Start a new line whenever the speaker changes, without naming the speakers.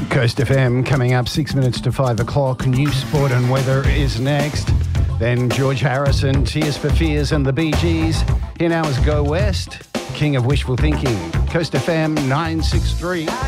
Coast FM coming up 6 minutes to 5 o'clock. New sport and weather is next. Then George Harrison, Tears for Fears and the Bee Gees. Here now is Go West, King of Wishful Thinking. Coast FM 963.